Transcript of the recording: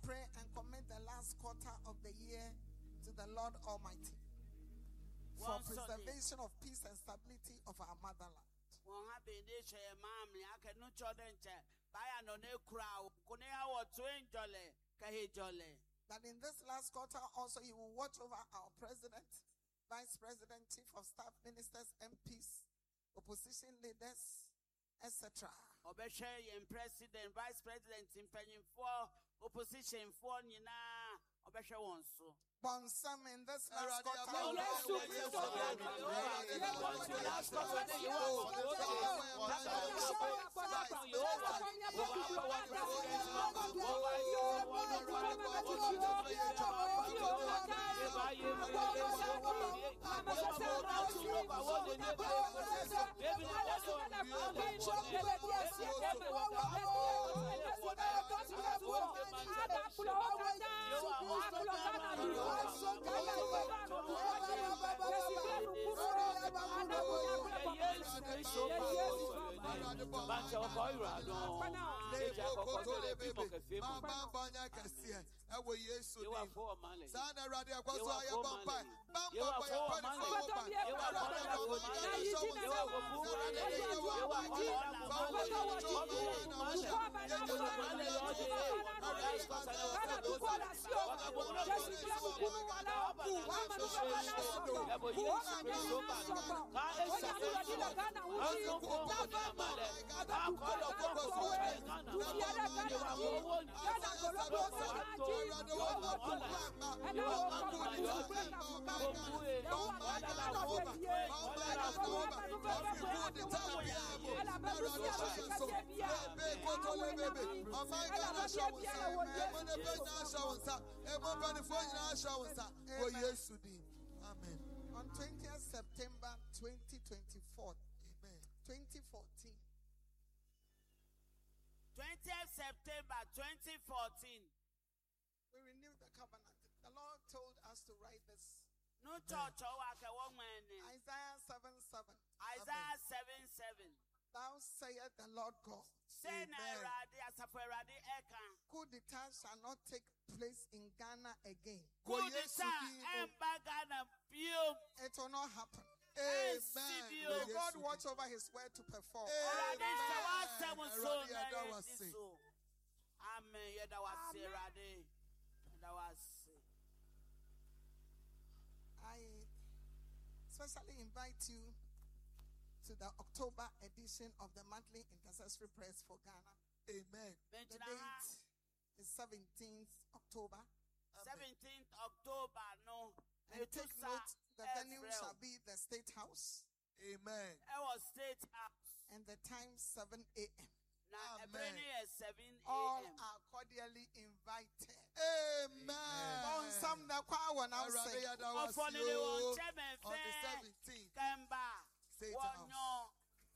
pray and commit the last quarter of the year to the Lord Almighty for preservation of peace and stability of our motherland. That in this last quarter also He will watch over our President, Vice President, Chief of Staff, Ministers, MPs, opposition leaders, etc. President, Vice President, opposition for Nina, Bonsam in this last quarter. Amen. On 20th September 2024, Amen. 2014. 20th September 2014. We renewed the covenant. The Lord told us to write this. No church Isaiah 7:7. Isaiah 7:7. Thou sayest the Lord God. Coup d'etat shall not take place in Ghana again. It will not happen. Amen. May God watch over His word to perform. Amen. I especially invite you to the October edition of the monthly intercessory prayers for Ghana. Amen. The date is 17th October. 17th October, no. And take note, the venue shall be the State House. Amen. State House. And the time 7 a.m. Amen. 7 a.m. All are cordially invited. Amen. On some the choir now say on the 17th. State House.